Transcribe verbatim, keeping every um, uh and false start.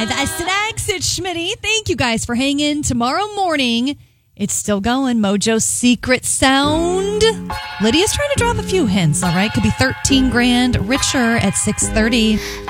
That's Snacks. It's Schmitty. Thank you guys for hanging. Tomorrow morning, it's still going. Mojo's Secret Sound. Lydia's trying to drop a few hints, all right? Could be thirteen grand richer at six thirty.